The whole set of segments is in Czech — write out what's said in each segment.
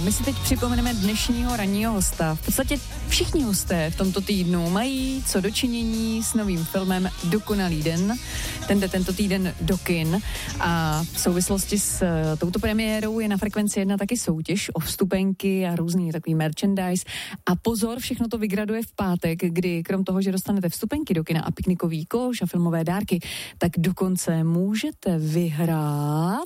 my si teď připomeneme dnešního ranního hosta. V podstatě všichni hosté v tomto týdnu mají co dočinění s novým filmem Dokonalý den. Ten jde tento týden do kin a v souvislosti s touto premiérou je na Frekvenci 1 taky soutěž o vstupenky a různý takový merchandise. A pozor, všechno to vygraduje v pátek, kdy krom toho, že dostanete vstupenky do kina a piknikový koš a filmové dárky, tak dokonce můžete vyhrát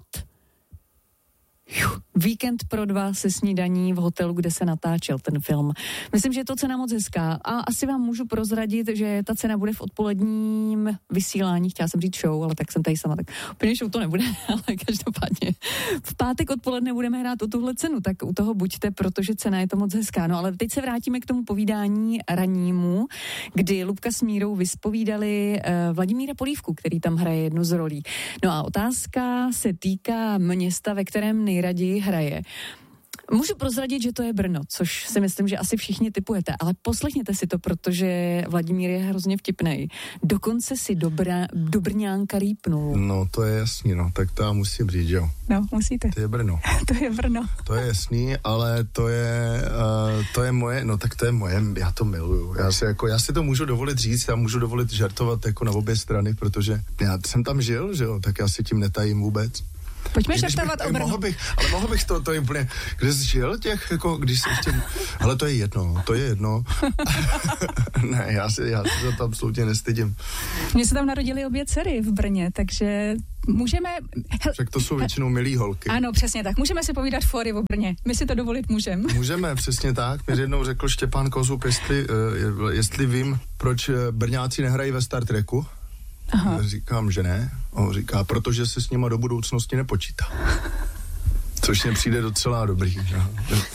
víkend pro 2 se snídaní v hotelu, kde se natáčel ten film. Myslím, že je to cena moc hezká a asi vám můžu prozradit, že ta cena bude v odpoledním vysílání, chtěla jsem říct show, ale tak jsem tady sama, tak úplně show to nebude, ale každopádně. V pátek odpoledne budeme hrát o tuhle cenu, tak u toho buďte, protože cena je to moc hezká. No ale teď se vrátíme k tomu povídání rannímu, kdy Lubka s Mírou vyspovídali Vladimíra Polívku, který tam hraje jednu z rolí. No a otázka se týká města, ve kterém nejraději hraje. Můžu prozradit, že to je Brno, což si myslím, že asi všichni tipujete, ale poslechněte si to, protože Vladimír je hrozně vtipnej. Dokonce si do Brňánka rýpnul. No, to je jasný, no, tak to já musím říct, jo. No, musíte. To je Brno. To je Brno. To je jasný, ale to je moje, no tak to je moje, já to miluju. Já si to můžu dovolit říct, já můžu dovolit žartovat jako na obě strany, protože já jsem tam žil, že jo, tak já si tím netajím vůbec. Pojďme žartovat o Brnu. Mohl bych to je úplně, kde jsi žil těch, jako, když se ještě, ale to je jedno. Ne, já se to absolutně nestydím. Mně se tam narodily obě dcery v Brně, takže můžeme... Tak to jsou většinou milý holky. Ano, přesně tak. Můžeme si povídat fóry o Brně. My si to dovolit můžeme. Můžeme, přesně tak. Mě jednou řekl Štěpán Kozub, jestli vím, proč Brňáci nehrají ve Star Treku. Aha. Říkám, že ne. On říká, protože se s nima do budoucnosti nepočítá. Což mě přijde docela dobrý. Že?